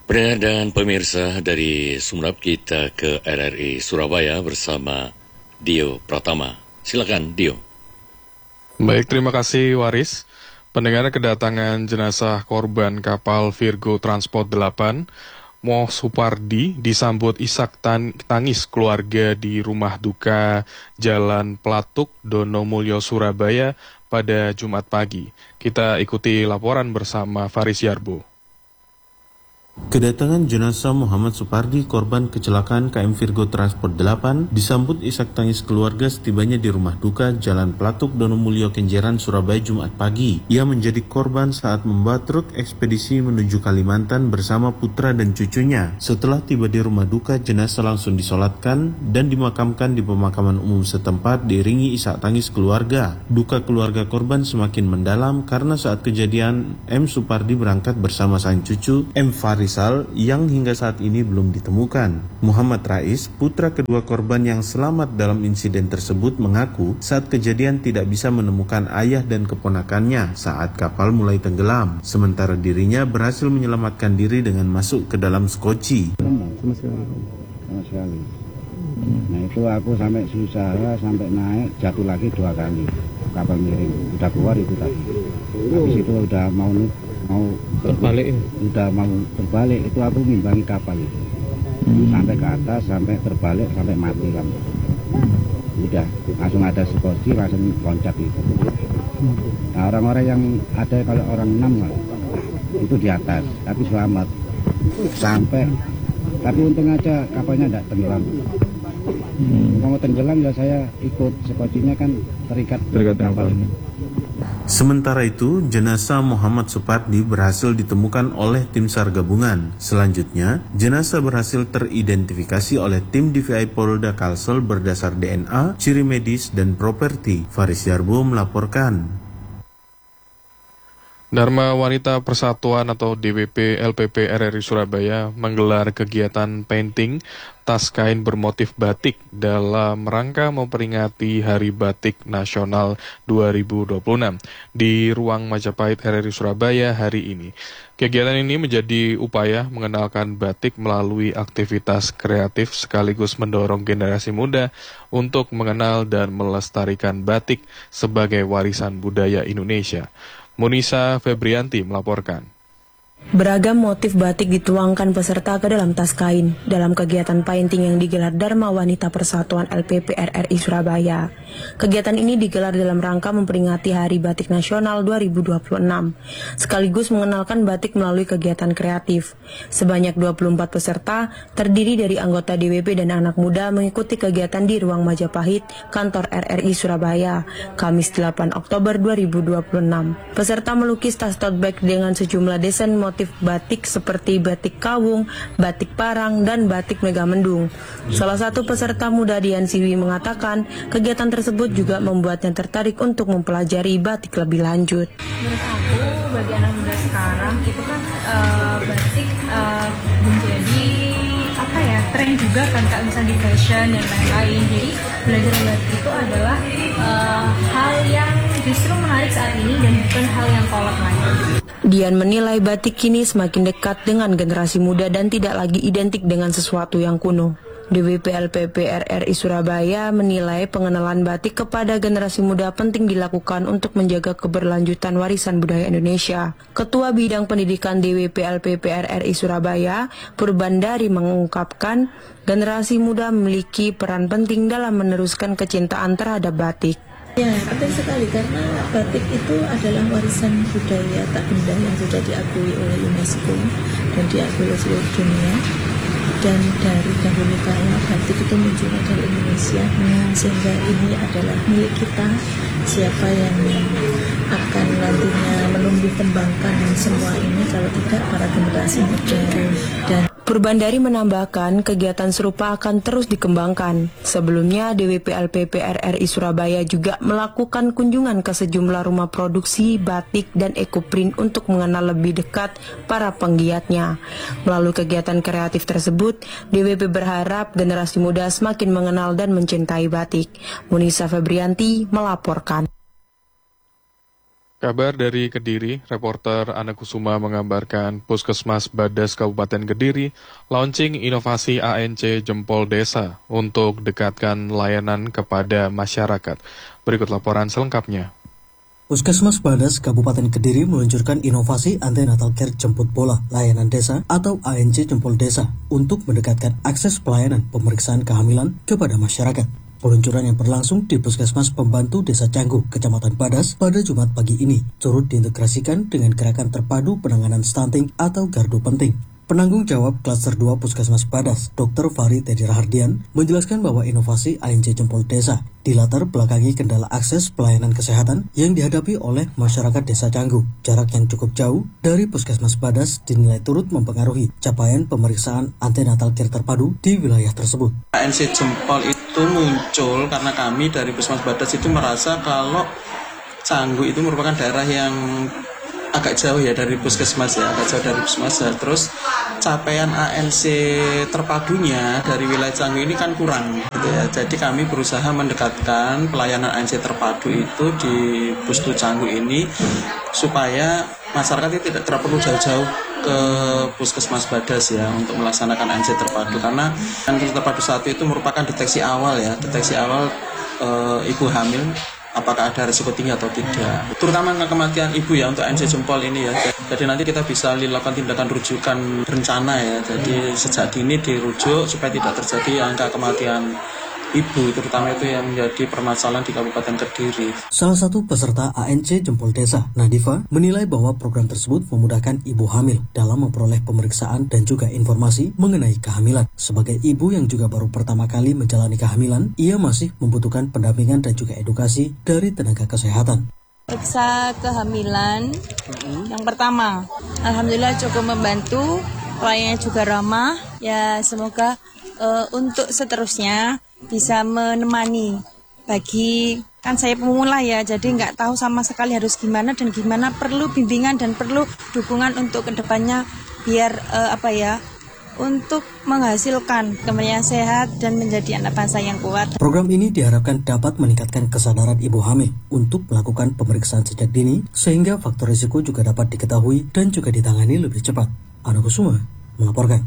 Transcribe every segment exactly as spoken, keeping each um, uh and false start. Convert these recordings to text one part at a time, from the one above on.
Pendengar dan pemirsa dari Sumeneb, kita ke R R I Surabaya bersama Dio Pratama. Silakan Dio. Baik, terima kasih Waris. Pendengar, kedatangan jenazah korban kapal Virgo Transport delapan Moh Supardi disambut isak tan- tangis keluarga di rumah duka Jalan Pelatuk, Donomulyo, Surabaya pada Jumat pagi. Kita ikuti laporan bersama Faris Yarbo. Kedatangan jenazah Muhammad Supardi, korban kecelakaan K M Virgo Transport delapan, disambut isak tangis keluarga setibanya di rumah duka Jalan Pelatuk, Donomulyo, Kenjeran, Surabaya Jumat pagi. Ia menjadi korban saat membawa truk ekspedisi menuju Kalimantan bersama putra dan cucunya. Setelah tiba di rumah duka, jenazah langsung disolatkan dan dimakamkan di pemakaman umum setempat diiringi isak tangis keluarga. Duka keluarga korban semakin mendalam karena saat kejadian M. Supardi berangkat bersama sang cucu M. Faris yang hingga saat ini belum ditemukan. Muhammad Rais, putra kedua korban yang selamat dalam insiden tersebut, mengaku saat kejadian tidak bisa menemukan ayah dan keponakannya saat kapal mulai tenggelam. Sementara dirinya berhasil menyelamatkan diri dengan masuk ke dalam skoci. Sama sekali. Sama sekali. Nah itu aku sampai susah, sampai naik, jatuh lagi dua kali. Kapal miring, udah keluar itu tadi. Habis itu udah mau mau terbalik, udah mau terbalik itu aku ngimbangi kapal itu hmm. sampai ke atas, sampai terbalik, sampai mati kan. Udah langsung ada skoci, langsung loncat itu. Nah orang-orang yang ada, kalau orang enam itu di atas, tapi selamat sampai. Tapi untung aja kapalnya tidak tenggelam. Hmm. Kalau tenggelam ya saya ikut, skocinya kan terikat terikat kapal ini. Sementara itu, jenazah Muhammad Supardi berhasil ditemukan oleh tim SAR gabungan. Selanjutnya, jenazah berhasil teridentifikasi oleh tim D V I Polda Kalsel berdasar D N A, ciri medis, dan properti. Faris Yarbo melaporkan. Dharma Wanita Persatuan atau D W P L P P R R I Surabaya menggelar kegiatan painting tas kain bermotif batik dalam rangka memperingati Hari Batik Nasional dua ribu dua puluh enam di Ruang Majapahit R R I Surabaya hari ini. Kegiatan ini menjadi upaya mengenalkan batik melalui aktivitas kreatif sekaligus mendorong generasi muda untuk mengenal dan melestarikan batik sebagai warisan budaya Indonesia. Munisa Febrianti melaporkan. Beragam motif batik dituangkan peserta ke dalam tas kain dalam kegiatan painting yang digelar Dharma Wanita Persatuan L P P R R I Surabaya. Kegiatan ini digelar dalam rangka memperingati Hari Batik Nasional dua ribu dua puluh enam, sekaligus mengenalkan batik melalui kegiatan kreatif. Sebanyak dua puluh empat peserta terdiri dari anggota D W P dan anak muda mengikuti kegiatan di Ruang Majapahit, kantor R R I Surabaya, Kamis delapan Oktober dua ribu dua puluh enam. Peserta melukis tas tote bag dengan sejumlah desain motif batik seperti batik kawung, batik parang, dan batik megamendung. Salah satu peserta muda Dian Siwi mengatakan kegiatan tersebut juga membuatnya tertarik untuk mempelajari batik lebih lanjut. Menurut aku, bagi anak muda sekarang itu kan uh, batik uh, menjadi apa ya, tren juga kan, kayak misalnya di fashion dan lain-lain. Jadi belajar batik itu adalah uh, hal yang justru menarik saat ini dan bukan hal yang kolot lagi. Dian menilai batik kini semakin dekat dengan generasi muda dan tidak lagi identik dengan sesuatu yang kuno. D W P L P P R R I Surabaya menilai pengenalan batik kepada generasi muda penting dilakukan untuk menjaga keberlanjutan warisan budaya Indonesia. Ketua Bidang Pendidikan D W P L P P R R I Surabaya, Purbandari, mengungkapkan generasi muda memiliki peran penting dalam meneruskan kecintaan terhadap batik. Ya, penting sekali karena batik itu adalah warisan budaya tak benda yang sudah diakui oleh UNESCO dan diakui oleh seluruh dunia. Dan dari dahulu kala batik itu munculnya dari Indonesia, sehingga ini adalah milik kita. Siapa yang akan nantinya menumbuh kembangkan semua ini kalau tidak para generasi muda. Dan Purbandari menambahkan kegiatan serupa akan terus dikembangkan. Sebelumnya D W P L P P R R I Surabaya juga melakukan kunjungan ke sejumlah rumah produksi batik dan ekoprint untuk mengenal lebih dekat para penggiatnya. Melalui kegiatan kreatif tersebut, D W P berharap generasi muda semakin mengenal dan mencintai batik. Munisa Febrianti melaporkan. Kabar dari Kediri, reporter Ana Kusuma mengabarkan Puskesmas Badas Kabupaten Kediri launching inovasi A N C Jempol Desa untuk dekatkan layanan kepada masyarakat. Berikut laporan selengkapnya. Puskesmas Badas Kabupaten Kediri meluncurkan inovasi antenatal care jemput bola layanan desa atau A N C Jempol Desa untuk mendekatkan akses pelayanan pemeriksaan kehamilan kepada masyarakat. Peluncuran yang berlangsung di Puskesmas Pembantu Desa Canggu, Kecamatan Badas pada Jumat pagi ini turut diintegrasikan dengan gerakan terpadu penanganan stunting atau gardu penting. Penanggung jawab Klaster dua Puskesmas Badas, Dokter Fahri Teddy Rahardian, menjelaskan bahwa inovasi A N C Jempol Desa dilatar belakangi kendala akses pelayanan kesehatan yang dihadapi oleh masyarakat Desa Canggu. Jarak yang cukup jauh dari Puskesmas Badas dinilai turut mempengaruhi capaian pemeriksaan antenatal care terpadu di wilayah tersebut. A N C Jempol itu muncul karena kami dari Puskesmas Badas itu merasa kalau Canggu itu merupakan daerah yang agak jauh ya dari puskesmas ya, agak jauh dari puskesmas ya. Terus capaian A N C terpadunya dari wilayah Canggu ini kan kurang gitu ya. Jadi kami berusaha mendekatkan pelayanan A N C terpadu itu di Pustu Canggu ini supaya masyarakat itu tidak perlu jauh-jauh ke Puskesmas Badas ya untuk melaksanakan A N C terpadu, karena A N C terpadu satu itu merupakan deteksi awal ya, deteksi awal e, ibu hamil apakah ada risiko tinggi atau tidak, terutama kematian ibu ya untuk A N C Jempol ini ya. Jadi nanti kita bisa dilakukan tindakan rujukan berencana ya, jadi sejak dini dirujuk supaya tidak terjadi angka kematian ibu, terutama itu yang menjadi permasalahan di Kabupaten Kediri. Salah satu peserta A N C Jempol Desa, Nadifa, menilai bahwa program tersebut memudahkan ibu hamil dalam memperoleh pemeriksaan dan juga informasi mengenai kehamilan. Sebagai ibu yang juga baru pertama kali menjalani kehamilan, ia masih membutuhkan pendampingan dan juga edukasi dari tenaga kesehatan. Periksa kehamilan yang pertama, alhamdulillah cukup membantu, pelayanannya juga ramah. Ya semoga uh, untuk seterusnya bisa menemani, bagi kan saya pemula ya, jadi nggak tahu sama sekali harus gimana dan gimana, perlu bimbingan dan perlu dukungan untuk kedepannya biar uh, apa ya untuk menghasilkan kematian sehat dan menjadi anak bangsa yang kuat. Program ini diharapkan dapat meningkatkan kesadaran ibu hamil untuk melakukan pemeriksaan sejak dini sehingga faktor risiko juga dapat diketahui dan juga ditangani lebih cepat. Ana Kusuma melaporkan.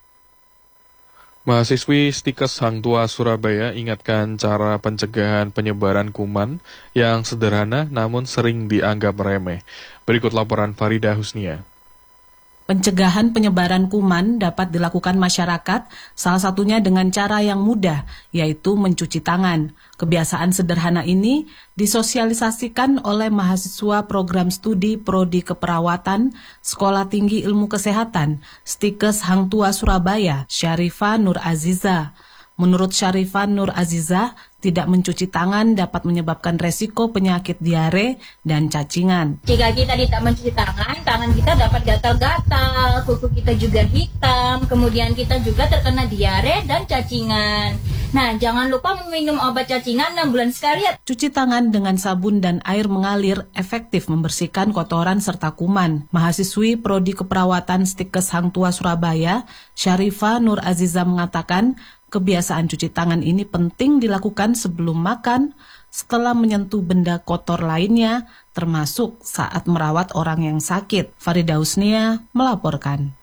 Mahasiswi Stikes Hang Tua Surabaya ingatkan cara pencegahan penyebaran kuman yang sederhana namun sering dianggap remeh. Berikut laporan Farida Husnia. Pencegahan penyebaran kuman dapat dilakukan masyarakat, salah satunya dengan cara yang mudah, yaitu mencuci tangan. Kebiasaan sederhana ini disosialisasikan oleh mahasiswa program studi Prodi Keperawatan Sekolah Tinggi Ilmu Kesehatan Stikes Hang Tua Surabaya, Syarifah Nur Aziza. Menurut Syarifah Nur Aziza, tidak mencuci tangan dapat menyebabkan resiko penyakit diare dan cacingan. Jika kita tidak mencuci tangan, tangan kita dapat gatal-gatal, kuku kita juga hitam, kemudian kita juga terkena diare dan cacingan. Nah, jangan lupa meminum obat cacingan enam bulan sekali ya. Cuci tangan dengan sabun dan air mengalir efektif membersihkan kotoran serta kuman. Mahasiswi Prodi Keperawatan Stikes Hang Tua Surabaya, Syarifah Nur Aziza mengatakan, kebiasaan cuci tangan ini penting dilakukan sebelum makan, setelah menyentuh benda kotor lainnya, termasuk saat merawat orang yang sakit. Farida Husnia melaporkan.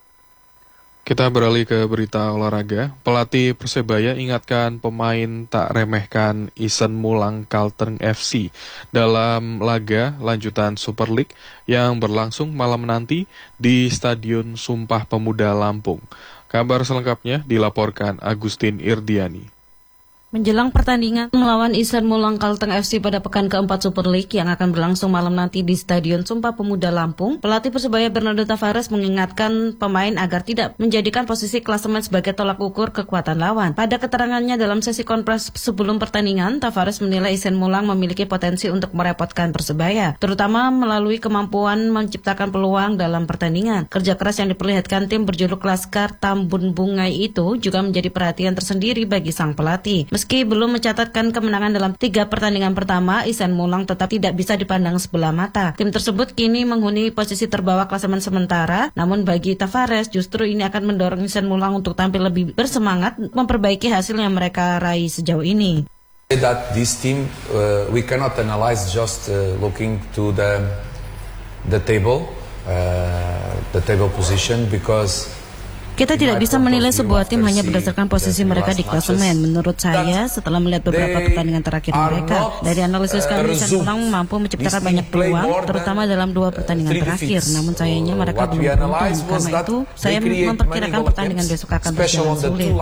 Kita beralih ke berita olahraga. Pelatih Persebaya ingatkan pemain tak remehkan Isen Mulang Kalteng F C dalam laga lanjutan Super League yang berlangsung malam nanti di Stadion Sumpah Pemuda Lampung. Kabar selengkapnya dilaporkan Agustin Irdiani. Menjelang pertandingan melawan Isen Mulang Kalteng F C pada pekan keempat Super League yang akan berlangsung malam nanti di Stadion Sumpah Pemuda Lampung, pelatih Persebaya Bernardo Tavares mengingatkan pemain agar tidak menjadikan posisi klasemen sebagai tolak ukur kekuatan lawan. Pada keterangannya dalam sesi konferensi sebelum pertandingan, Tavares menilai Isen Mulang memiliki potensi untuk merepotkan Persebaya, terutama melalui kemampuan menciptakan peluang dalam pertandingan. Kerja keras yang diperlihatkan tim berjuluk Laskar Tambun Bungai itu juga menjadi perhatian tersendiri bagi sang pelatih. Meski belum mencatatkan kemenangan dalam tiga pertandingan pertama, Isen Mulang tetap tidak bisa dipandang sebelah mata. Tim tersebut kini menghuni posisi terbawah klasemen sementara, namun bagi Tavares justru ini akan mendorong Isen Mulang untuk tampil lebih bersemangat memperbaiki hasil yang mereka raih sejauh ini. That this team uh, we cannot analyze just uh, looking to the the table, uh, the table position because kita tidak bisa menilai sebuah tim hanya berdasarkan posisi mereka di klasemen. Menurut saya, setelah melihat beberapa pertandingan terakhir mereka, dari analisis kami, Ihsan Mulang mampu menciptakan banyak peluang, terutama dalam dua pertandingan terakhir. Namun sayangnya mereka belum beruntung. Karena itu, saya memperkirakan pertandingan besok akan berjalan sulit.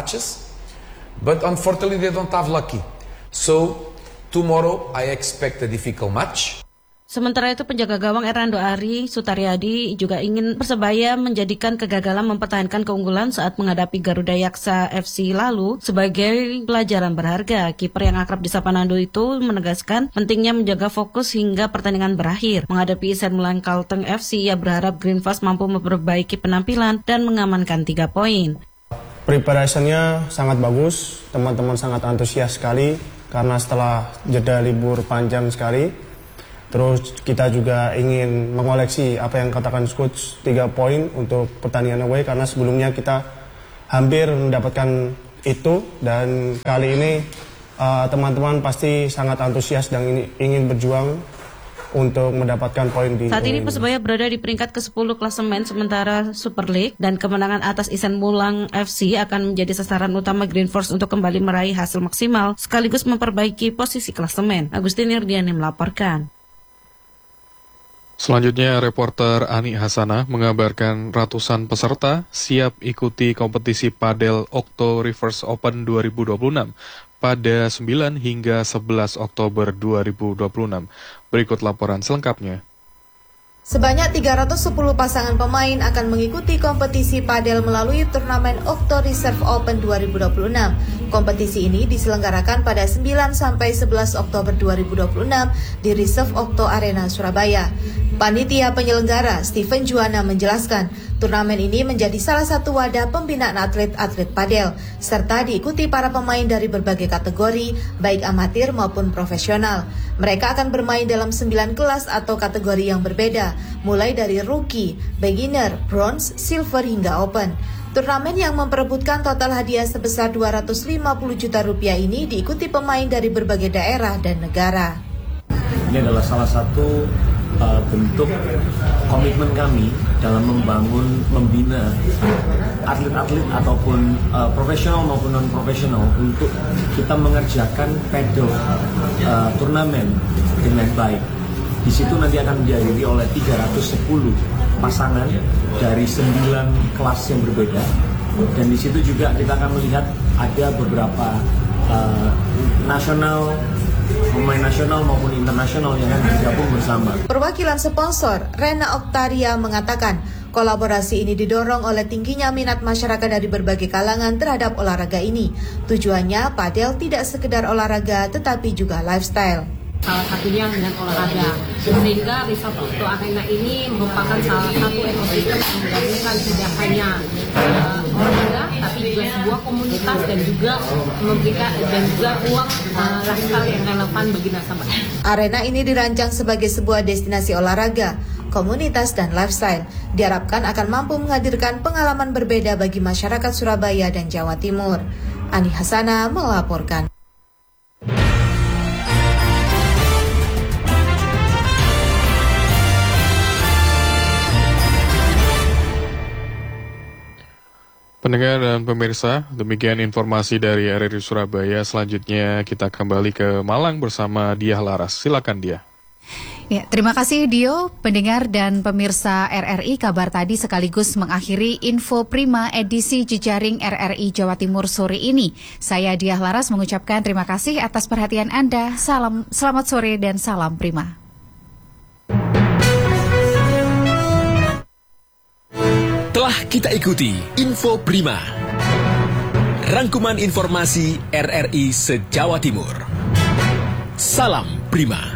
But unfortunately, they don't have lucky. So tomorrow I expect a difficult match. Sementara itu penjaga gawang Hernando Ari Sutaryadi juga ingin Persebaya menjadikan kegagalan mempertahankan keunggulan saat menghadapi Garuda Yaksa F C lalu sebagai pelajaran berharga. Kiper yang akrab disapa Nando itu menegaskan pentingnya menjaga fokus hingga pertandingan berakhir. Menghadapi Ihsan Mulang Kalteng F C, ia berharap Green Force mampu memperbaiki penampilan dan mengamankan tiga poin. Preparationnya sangat bagus, teman-teman sangat antusias sekali karena setelah jeda libur panjang sekali. Terus kita juga ingin mengoleksi apa yang katakan coach, tiga poin untuk pertandingan away karena sebelumnya kita hampir mendapatkan itu dan kali ini uh, teman-teman pasti sangat antusias dan ini, ingin berjuang untuk mendapatkan poin di saat ini. Persebaya berada di peringkat kesepuluh klasemen sementara Super League dan kemenangan atas Ihsan Mulang F C akan menjadi sasaran utama Green Force untuk kembali meraih hasil maksimal sekaligus memperbaiki posisi klasemen. Agustin Nirdiani melaporkan. Selanjutnya, reporter Ani Hasanah mengabarkan ratusan peserta siap ikuti kompetisi padel Okto Reverse Open dua ribu dua puluh enam pada sembilan hingga sebelas Oktober dua ribu dua puluh enam. Berikut laporan selengkapnya. Sebanyak tiga ratus sepuluh pasangan pemain akan mengikuti kompetisi padel melalui turnamen Okto Reserve Open dua ribu dua puluh enam. Kompetisi ini diselenggarakan pada sembilan sampai sebelas Oktober dua ribu dua puluh enam di Reserve Okto Arena Surabaya. Panitia penyelenggara Steven Juwana menjelaskan, turnamen ini menjadi salah satu wadah pembinaan atlet-atlet padel, serta diikuti para pemain dari berbagai kategori, baik amatir maupun profesional. Mereka akan bermain dalam sembilan kelas atau kategori yang berbeda, mulai dari rookie, beginner, bronze, silver hingga open. Turnamen yang memperebutkan total hadiah sebesar dua ratus lima puluh juta rupiah ini diikuti pemain dari berbagai daerah dan negara. Ini adalah salah satu uh, bentuk komitmen kami dalam membangun, membina atlet-atlet ataupun uh, profesional maupun non-profesional untuk kita mengerjakan pedal uh, turnamen dengan baik. Di situ nanti akan dihadiri oleh tiga ratus sepuluh pasangan dari sembilan kelas yang berbeda, dan di situ juga kita akan melihat ada beberapa uh, nasional, pemain nasional maupun internasional yang akan bergabung bersama. Perwakilan sponsor Rena Oktaria mengatakan kolaborasi ini didorong oleh tingginya minat masyarakat dari berbagai kalangan terhadap olahraga ini. Tujuannya padel tidak sekedar olahraga tetapi juga lifestyle. Salah satunya dengan olahraga, sehingga Reserve Okto Arena ini merupakan salah satu ekosistem yang menggabungkan tidak hanya uh, olahraga, tapi juga sebuah komunitas dan juga memberikan dan juga ruang uh, lifestyle yang relevan bagi nasabah. Arena ini dirancang sebagai sebuah destinasi olahraga, komunitas dan lifestyle. Diharapkan akan mampu menghadirkan pengalaman berbeda bagi masyarakat Surabaya dan Jawa Timur. Ani Hasanah melaporkan. Pendengar dan pemirsa, demikian informasi dari R R I Surabaya. Selanjutnya kita kembali ke Malang bersama Diah Laras. Silakan Diah. Ya, terima kasih Dio. Pendengar dan pemirsa R R I, kabar tadi sekaligus mengakhiri Info Prima edisi Jejaring R R I Jawa Timur sore ini. Saya Diah Laras mengucapkan terima kasih atas perhatian Anda. Salam, selamat sore dan salam Prima. Telah kita ikuti Info Prima, rangkuman informasi R R I se-Jawa Timur. Salam Prima.